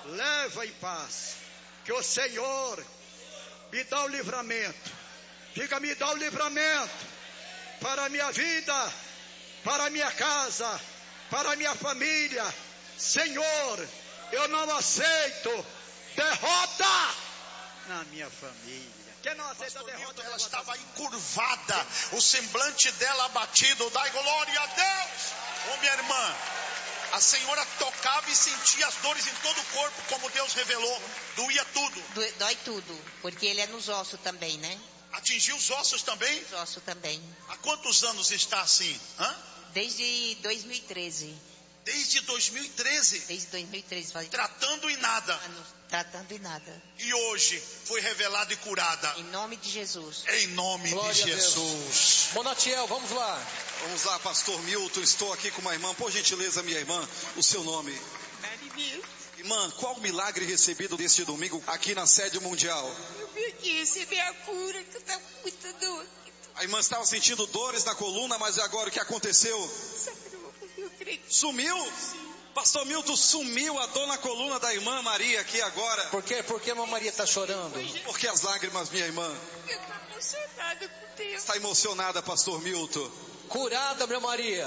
leva em paz. Que o Senhor me dá o livramento. Diga, me dá o livramento para a minha vida, para a minha casa, para a minha família. Senhor, eu não aceito derrota na minha família. Quem não aceita derrota? Ela estava encurvada, o semblante dela abatido. Dai glória a Deus. Ô minha irmã, a senhora tocava e sentia as dores em todo o corpo, como Deus revelou. Doía tudo. Dói tudo, porque ele é nos ossos também, né? Atingiu os ossos também? Os ossos também. Há quantos anos está assim? Desde 2013. Desde 2013? Desde 2013. Tratando e nada. Tratando e nada. E hoje foi revelada e curada. Em nome de Jesus. Em nome de Jesus. Monatiel, vamos lá. Vamos lá, pastor Milton. Estou aqui com uma irmã. Por gentileza, minha irmã, o seu nome? Marimil. Irmã, qual o milagre recebido deste domingo aqui na sede mundial? Eu vim aqui receber a cura, que eu estava com muita dor. A irmã estava sentindo dores na coluna, mas agora o que aconteceu? Sarou, eu acredito. Sumiu? Pastor Milton, sumiu a dor na coluna da irmã Maria aqui agora. Por quê? Por que a irmã Maria está chorando? Por que as lágrimas, minha irmã? Eu estou emocionada com Deus. Está emocionada, pastor Milton. Curada, minha Maria.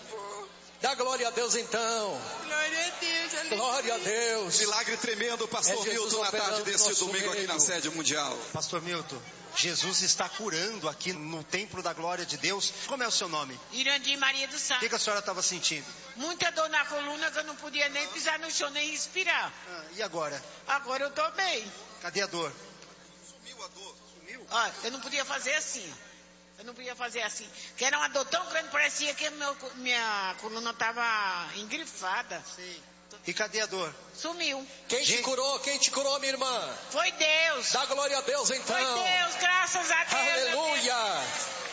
Dá glória a Deus então. Glória a Deus. Aleluia. Glória a Deus. Milagre tremendo, pastor Milton, na tarde deste domingo aqui na sede mundial. Pastor Milton, Jesus está curando aqui no templo da glória de Deus. Como é o seu nome? Irandir Maria do Santo. O que a senhora estava sentindo? Muita dor na coluna que eu não podia nem pisar no chão, nem respirar. E agora? Agora eu estou bem. Cadê a dor? Sumiu a dor, sumiu. Eu não podia fazer assim. Eu não podia fazer assim. Que era uma dor tão grande, parecia que minha coluna estava engrifada. Sim. E cadê a dor? Sumiu. Quem te curou? Quem te curou, minha irmã? Foi Deus. Dá glória a Deus então. Foi Deus, graças a Deus. Aleluia.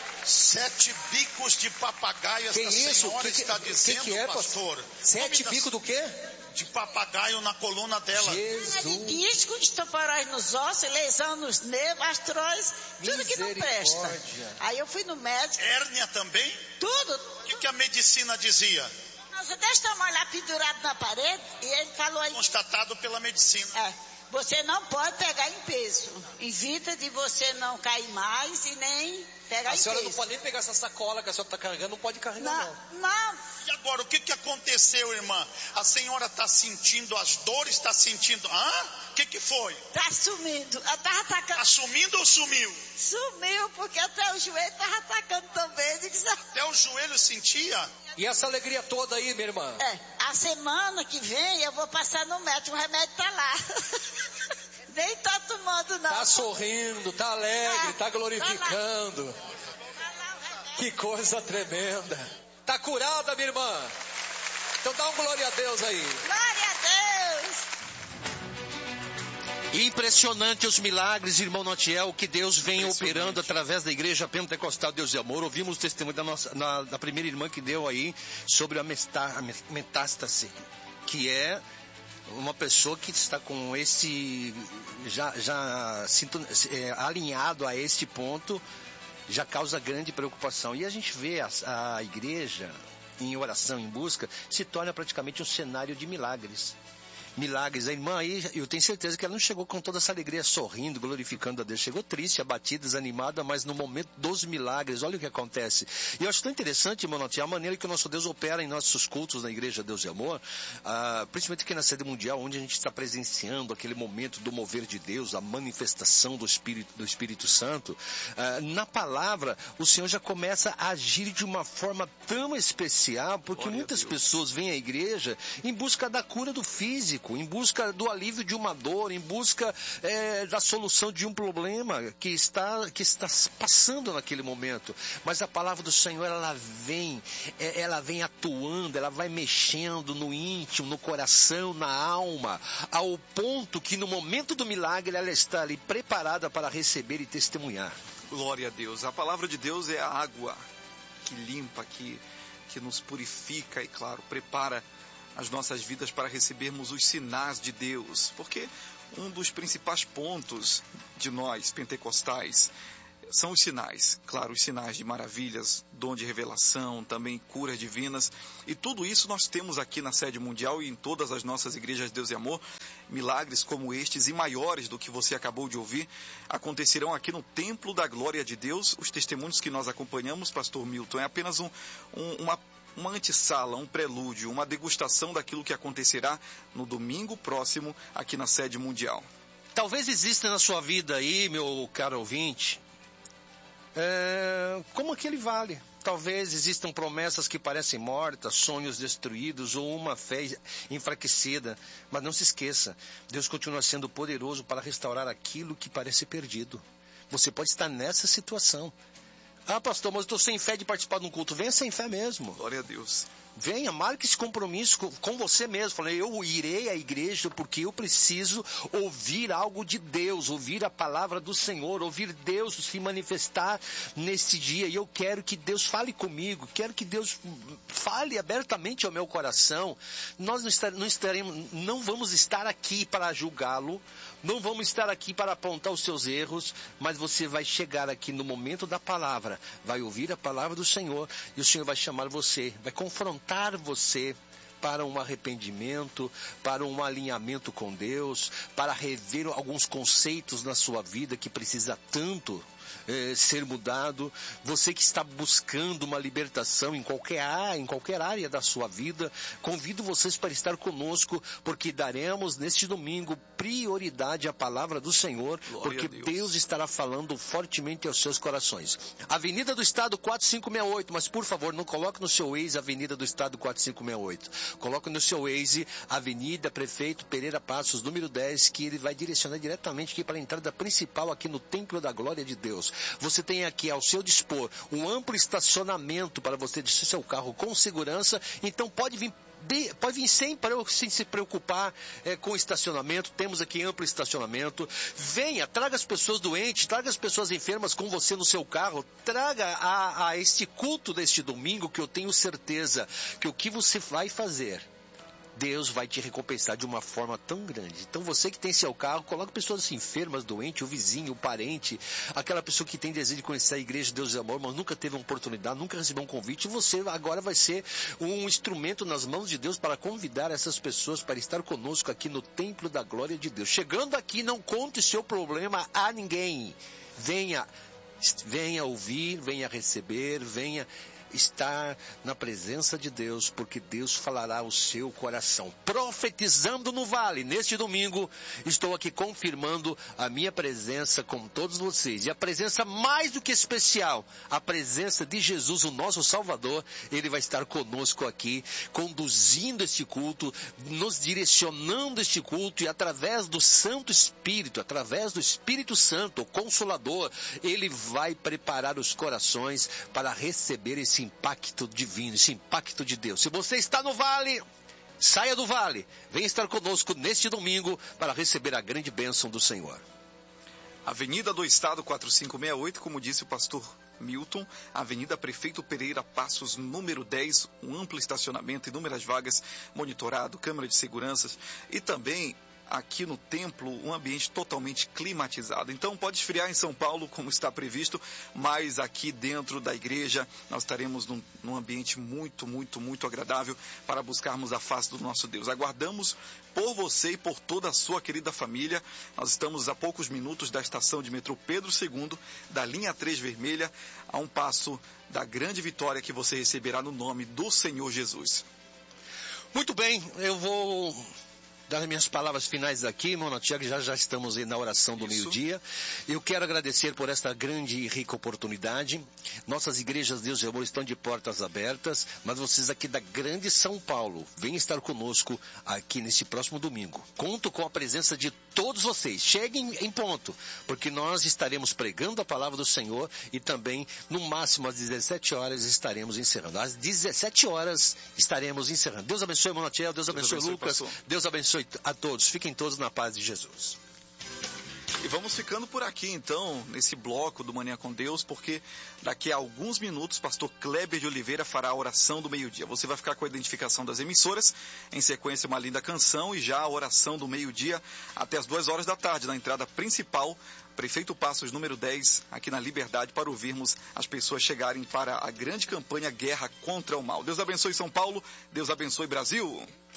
7 bicos de papagaio, esta senhora está dizendo, que é, pastor. 7 bicos do quê? De papagaio na coluna dela. Jesus. Disco, estoparóis nos ossos, lesão nos nervos, astróis, tudo que não presta. Aí eu fui no médico. Hérnia também? Tudo. O que a medicina dizia? Nossa, desse tamanho lá pendurado na parede, e ele falou aí. Constatado pela medicina. Você não pode pegar em peso. Evita de você não cair mais e nem pegar em peso. A senhora não pode nem pegar essa sacola que a senhora está carregando, não pode carregar não. E agora, o que aconteceu, irmã? A senhora está sentindo as dores, está sentindo... O que foi? Está sumindo. Eu estava atacando... Está sumindo ou sumiu? Sumiu, porque até o joelho estava atacando também. Até o joelho sentia? E essa alegria toda aí, minha irmã? A semana que vem eu vou passar no médico, o remédio está lá. Nem tá tomando não. Tá sorrindo, tá alegre, tá glorificando. Que coisa tremenda. Tá curada, minha irmã? Então dá um glória a Deus aí. Glória a Deus. Impressionante os milagres, irmão Notiel, que Deus vem operando através da Igreja Pentecostal Deus e Amor. Ouvimos o testemunho da primeira irmã que deu aí sobre a metástase, que é uma pessoa que está com esse alinhado a este ponto, já causa grande preocupação. E a gente vê a igreja em oração, em busca, se torna praticamente um cenário de milagres. Milagres. A irmã aí, eu tenho certeza que ela não chegou com toda essa alegria, sorrindo, glorificando a Deus. Chegou triste, abatida, desanimada, mas no momento dos milagres, olha o que acontece. E eu acho tão interessante, irmão Notinha, a maneira que o nosso Deus opera em nossos cultos na Igreja Deus e Amor, principalmente aqui na sede mundial, onde a gente está presenciando aquele momento do mover de Deus, a manifestação do Espírito Santo. Na palavra, o Senhor já começa a agir de uma forma tão especial, porque muitas pessoas vêm à igreja em busca da cura do físico, em busca do alívio de uma dor, em busca da solução de um problema que está passando naquele momento. Mas a palavra do Senhor, ela vem atuando, ela vai mexendo no íntimo, no coração, na alma, ao ponto que no momento do milagre ela está ali preparada para receber e testemunhar. Glória a Deus. A palavra de Deus é a água que limpa, que nos purifica e, claro, prepara as nossas vidas para recebermos os sinais de Deus, porque um dos principais pontos de nós pentecostais são os sinais, claro, os sinais de maravilhas, dom de revelação, também curas divinas, e tudo isso nós temos aqui na sede mundial e em todas as nossas igrejas Deus e Amor. Milagres como estes e maiores do que você acabou de ouvir acontecerão aqui no Templo da Glória de Deus. Os testemunhos que nós acompanhamos, pastor Milton, é apenas uma antessala, um prelúdio, uma degustação daquilo que acontecerá no domingo próximo aqui na sede mundial. Talvez exista na sua vida aí, meu caro ouvinte, como aquele vale. Talvez existam promessas que parecem mortas, sonhos destruídos ou uma fé enfraquecida. Mas não se esqueça, Deus continua sendo poderoso para restaurar aquilo que parece perdido. Você pode estar nessa situação. Ah, pastor, mas eu estou sem fé de participar de um culto. Venha sem fé mesmo. Glória a Deus. Venha, marque esse compromisso com você mesmo. Falei, eu irei à igreja porque eu preciso ouvir algo de Deus, ouvir a palavra do Senhor, ouvir Deus se manifestar nesse dia. E eu quero que Deus fale comigo, quero que Deus fale abertamente ao meu coração. Nós não vamos estar aqui para julgá-lo, não vamos estar aqui para apontar os seus erros, mas você vai chegar aqui no momento da palavra, vai ouvir a palavra do Senhor e o Senhor vai chamar você, vai confrontar você para um arrependimento, para um alinhamento com Deus, para rever alguns conceitos na sua vida que precisa tanto ser mudado. Você que está buscando uma libertação em qualquer área da sua vida, convido vocês para estar conosco, porque daremos neste domingo prioridade à palavra do Senhor, porque Deus estará falando fortemente aos seus corações. Avenida do Estado 4568, mas por favor não coloque no seu Waze Avenida do Estado 4568, coloque no seu Waze Avenida Prefeito Pereira Passos, número 10, que ele vai direcionar diretamente aqui para a entrada principal aqui no Templo da Glória de Deus. Você tem aqui ao seu dispor um amplo estacionamento para você deixar seu carro com segurança, então pode vir sem se preocupar com estacionamento. Temos aqui amplo estacionamento. Venha, traga as pessoas doentes, traga as pessoas enfermas com você no seu carro, traga a este culto deste domingo, que eu tenho certeza que o que você vai fazer, Deus vai te recompensar de uma forma tão grande. Então você que tem seu carro, coloque pessoas assim, enfermas, doentes, o vizinho, o parente, aquela pessoa que tem desejo de conhecer a igreja de Deus e Amor, mas nunca teve uma oportunidade, nunca recebeu um convite. E você agora vai ser um instrumento nas mãos de Deus para convidar essas pessoas para estar conosco aqui no Templo da Glória de Deus. Chegando aqui, não conte seu problema a ninguém. Venha ouvir, venha receber, venha estar na presença de Deus, porque Deus falará ao seu coração. Profetizando no Vale, neste domingo, estou aqui confirmando a minha presença com todos vocês. E a presença mais do que especial, a presença de Jesus, o nosso Salvador. Ele vai estar conosco aqui, conduzindo este culto, nos direcionando este culto, e através do Santo Espírito, através do Espírito Santo, o Consolador, ele vai preparar os corações para receber esse impacto divino, esse impacto de Deus. Se você está no vale, saia do vale, venha estar conosco neste domingo para receber a grande bênção do Senhor. Avenida do Estado 4568, como disse o pastor Milton, Avenida Prefeito Pereira Passos, número 10, um amplo estacionamento, inúmeras vagas, monitorado, câmera de seguranças e também aqui no templo um ambiente totalmente climatizado. Então pode esfriar em São Paulo como está previsto, mas aqui dentro da igreja nós estaremos num ambiente muito, muito, muito agradável para buscarmos a face do nosso Deus. Aguardamos por você e por toda a sua querida família. Nós estamos a poucos minutos da estação de metrô Pedro II, da linha 3 vermelha, a um passo da grande vitória que você receberá no nome do Senhor Jesus. Muito bem, eu vou dar minhas palavras finais aqui, irmão Tiago, já estamos aí na oração do meio-dia. Eu quero agradecer por esta grande e rica oportunidade. Nossas igrejas, Deus e Amor, estão de portas abertas, mas vocês aqui da grande São Paulo, venham estar conosco aqui nesse próximo domingo. Conto com a presença de todos vocês. Cheguem em ponto, porque nós estaremos pregando a palavra do Senhor e também, no máximo, às 17 horas estaremos encerrando. Às 17 horas estaremos encerrando. Deus abençoe, irmão Tiago, Deus abençoe, Lucas, Deus abençoe a todos. Fiquem todos na paz de Jesus. E vamos ficando por aqui, então, nesse bloco do Manhã com Deus, porque daqui a alguns minutos, pastor Kleber de Oliveira fará a oração do meio-dia. Você vai ficar com a identificação das emissoras, em sequência uma linda canção e já a oração do meio-dia até as 2 horas da tarde, na entrada principal, Prefeito Passos, número 10, aqui na Liberdade, para ouvirmos as pessoas chegarem para a grande campanha Guerra contra o Mal. Deus abençoe São Paulo, Deus abençoe Brasil.